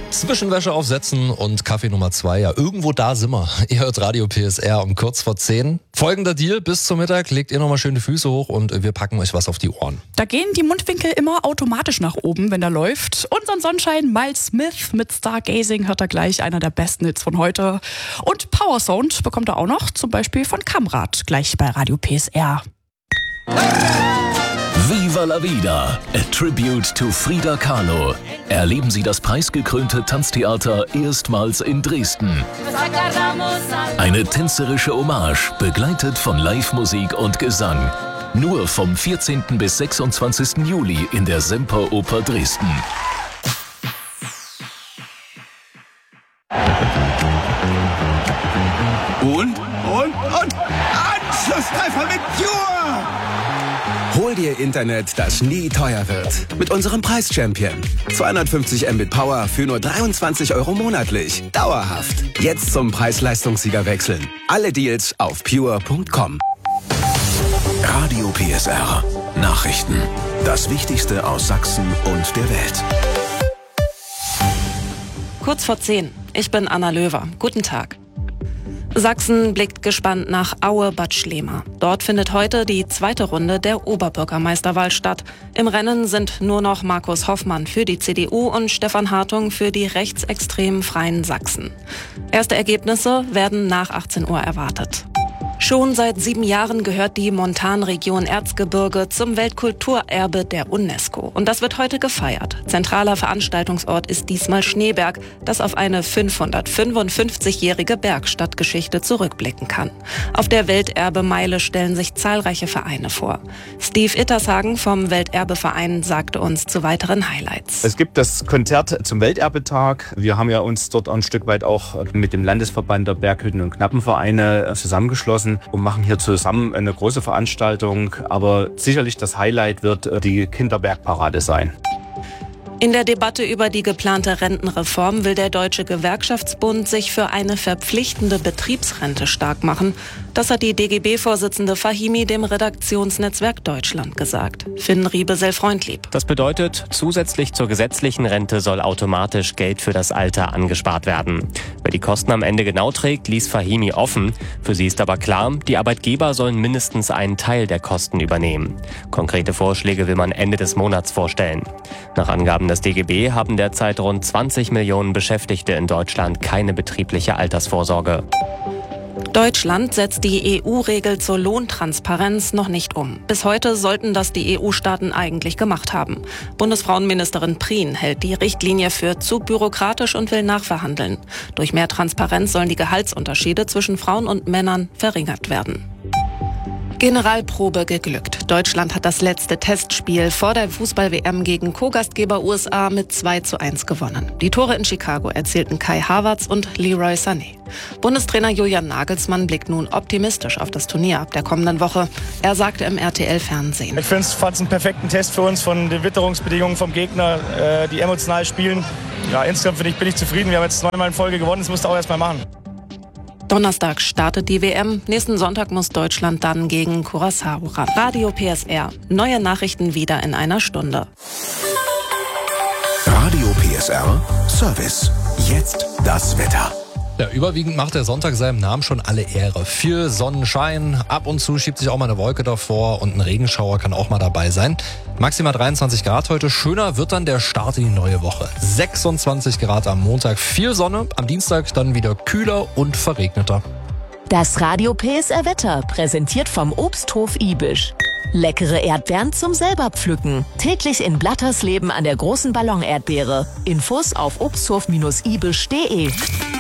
Zwischenwäsche aufsetzen und Kaffee Nummer 2. Ja, irgendwo da sind wir. Ihr hört Radio PSR um kurz vor 10. Folgender Deal, bis zum Mittag legt ihr nochmal schön die Füße hoch und wir packen euch was auf die Ohren. Da gehen die Mundwinkel immer automatisch nach oben, wenn er läuft. Unseren Sonnenschein Miles Smith mit Stargazing hört er gleich, einer der besten Hits von heute. Und Power Sound bekommt er auch noch, zum Beispiel von Kamrat, gleich bei Radio PSR. Viva la Vida, a tribute to Frida Kahlo. Erleben Sie das preisgekrönte Tanztheater erstmals in Dresden. Eine tänzerische Hommage, begleitet von Live-Musik und Gesang. Nur vom 14. bis 26. Juli in der Semperoper Dresden. Und Anschlusstreffer mit Pure! Hol dir Internet, das nie teuer wird. Mit unserem Preis-Champion. 250 Mbit Power für nur 23 € monatlich. Dauerhaft. Jetzt zum Preis-Leistungssieger wechseln. Alle Deals auf pure.com. Radio PSR. Nachrichten. Das Wichtigste aus Sachsen und der Welt. Kurz vor 10. Ich bin Anna Löwer. Guten Tag. Sachsen blickt gespannt nach Aue-Bad Schlema. Dort findet heute die zweite Runde der Oberbürgermeisterwahl statt. Im Rennen sind nur noch Markus Hoffmann für die CDU und Stefan Hartung für die rechtsextremen Freien Sachsen. Erste Ergebnisse werden nach 18 Uhr erwartet. Schon seit 7 Jahren gehört die Montanregion Erzgebirge zum Weltkulturerbe der UNESCO. Und das wird heute gefeiert. Zentraler Veranstaltungsort ist diesmal Schneeberg, das auf eine 555-jährige Bergstadtgeschichte zurückblicken kann. Auf der Welterbemeile stellen sich zahlreiche Vereine vor. Steve Ittershagen vom Welterbeverein sagte uns zu weiteren Highlights. Es gibt das Konzert zum Welterbetag. Wir haben ja uns dort ein Stück weit auch mit dem Landesverband der Berghütten- und Knappenvereine zusammengeschlossen und machen hier zusammen eine große Veranstaltung. Aber sicherlich das Highlight wird die Kinderbergparade sein. In der Debatte über die geplante Rentenreform will der Deutsche Gewerkschaftsbund sich für eine verpflichtende Betriebsrente stark machen. Das hat die DGB-Vorsitzende Fahimi dem Redaktionsnetzwerk Deutschland gesagt. Finn Riebesel-Freundlieb. Das bedeutet, zusätzlich zur gesetzlichen Rente soll automatisch Geld für das Alter angespart werden. Wer die Kosten am Ende genau trägt, ließ Fahimi offen. Für sie ist aber klar, die Arbeitgeber sollen mindestens einen Teil der Kosten übernehmen. Konkrete Vorschläge will man Ende des Monats vorstellen. Nach Angaben des DGB haben derzeit rund 20 Millionen Beschäftigte in Deutschland keine betriebliche Altersvorsorge. Deutschland setzt die EU-Regel zur Lohntransparenz noch nicht um. Bis heute sollten das die EU-Staaten eigentlich gemacht haben. Bundesfrauenministerin Prien hält die Richtlinie für zu bürokratisch und will nachverhandeln. Durch mehr Transparenz sollen die Gehaltsunterschiede zwischen Frauen und Männern verringert werden. Generalprobe geglückt. Deutschland hat das letzte Testspiel vor der Fußball-WM gegen Co-Gastgeber USA mit 2:1 gewonnen. Die Tore in Chicago erzielten Kai Havertz und Leroy Sané. Bundestrainer Julian Nagelsmann blickt nun optimistisch auf das Turnier ab der kommenden Woche. Er sagte im RTL-Fernsehen: Ich fand es einen perfekten Test für uns von den Witterungsbedingungen vom Gegner, die emotional spielen. Ja, insgesamt bin ich zufrieden. Wir haben jetzt 9-mal in Folge gewonnen, das musst du auch erstmal machen. Donnerstag startet die WM. Nächsten Sonntag muss Deutschland dann gegen Curaçao ran. Radio PSR. Neue Nachrichten wieder in einer Stunde. Radio PSR Service. Jetzt das Wetter. Ja, überwiegend macht der Sonntag seinem Namen schon alle Ehre. Viel Sonnenschein, ab und zu schiebt sich auch mal eine Wolke davor und ein Regenschauer kann auch mal dabei sein. Maximal 23 Grad heute. Schöner wird dann der Start in die neue Woche. 26 Grad am Montag, viel Sonne. Am Dienstag dann wieder kühler und verregneter. Das Radio PSR Wetter, präsentiert vom Obsthof Ibisch. Leckere Erdbeeren zum selber pflücken. Täglich in Blattersleben an der großen Ballon-Erdbeere. Infos auf obsthof-ibisch.de.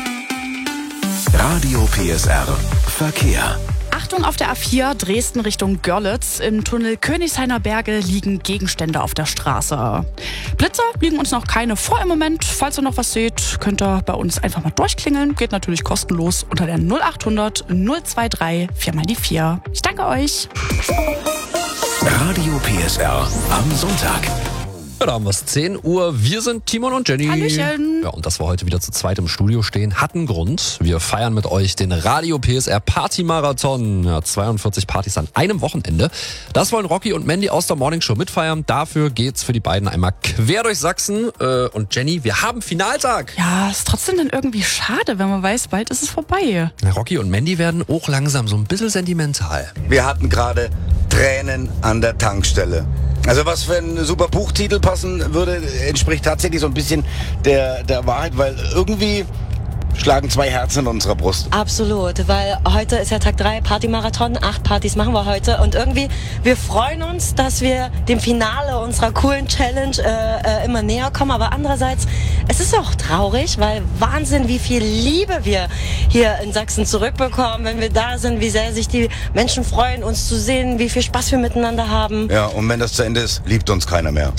Radio PSR Verkehr. Achtung auf der A4 Dresden Richtung Görlitz. Im Tunnel Königshainer Berge liegen Gegenstände auf der Straße. Blitzer liegen uns noch keine vor im Moment. Falls ihr noch was seht, könnt ihr bei uns einfach mal durchklingeln. Geht natürlich kostenlos unter der 0800 023 4x4. Ich danke euch. Radio PSR am Sonntag. Ja, da haben wir es. 10 Uhr. Wir sind Timon und Jenny. Hallöchen. Ja, und dass wir heute wieder zu zweit im Studio stehen, hat einen Grund. Wir feiern mit euch den Radio PSR Party-Marathon. Ja, 42 Partys an einem Wochenende. Das wollen Rocky und Mandy aus der Morningshow mitfeiern. Dafür geht's für die beiden einmal quer durch Sachsen. Und Jenny, wir haben Finaltag. Ja, ist trotzdem dann irgendwie schade, wenn man weiß, bald ist es vorbei. Na, Rocky und Mandy werden auch langsam so ein bisschen sentimental. Wir hatten gerade Tränen an der Tankstelle. Also was für ein super Buchtitel passen würde, entspricht tatsächlich so ein bisschen der Wahrheit, weil irgendwie schlagen 2 Herzen in unserer Brust. Absolut, weil heute ist ja Tag 3 Partymarathon, 8 Partys machen wir heute und irgendwie, wir freuen uns, dass wir dem Finale unserer coolen Challenge immer näher kommen, aber andererseits, es ist auch traurig, weil Wahnsinn, wie viel Liebe wir hier in Sachsen zurückbekommen, wenn wir da sind, wie sehr sich die Menschen freuen, uns zu sehen, wie viel Spaß wir miteinander haben. Ja, und wenn das zu Ende ist, liebt uns keiner mehr.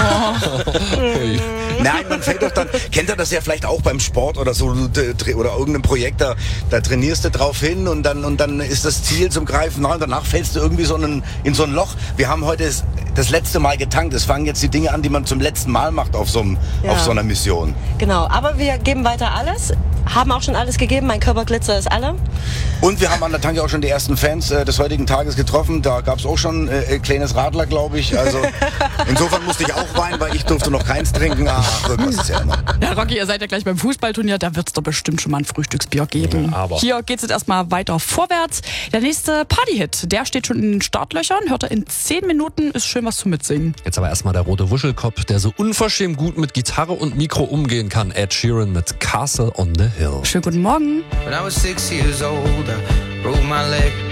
Nein, man fällt doch dann, kennt ihr das ja vielleicht auch beim Sport oder so, oder irgendeinem Projekt, da trainierst du drauf hin und dann ist das Ziel zum Greifen nah und danach fällst du irgendwie in so ein Loch. Wir haben heute das letzte Mal getankt. Es fangen jetzt die Dinge an, die man zum letzten Mal macht auf so einer Mission. Genau, aber wir geben weiter alles, haben auch schon alles gegeben, mein Körperglitzer ist alle. Und wir haben an der Tanke auch schon die ersten Fans des heutigen Tages getroffen. Da gab es auch schon ein kleines Radler, glaube ich. Also insofern musste ich auch weinen, weil ich durfte noch keins trinken. Ach, irgendwas ist ja immer. Ja, Rocky, ihr seid ja gleich beim Fußballturnier, da wird es doch bestimmt schon mal ein Frühstücksbier geben. Ja, aber hier geht es jetzt erstmal weiter vorwärts. Der nächste Partyhit, der steht schon in den Startlöchern, hört er in 10 Minuten, ist schön was zum Mitsingen. jetzt aber erstmal der rote Wuschelkopf, der so unverschämt gut mit Gitarre und Mikro umgehen kann. Ed Sheeran mit Castle on the Hill. Schönen guten Morgen. When I was 6 years old, I broke my leg.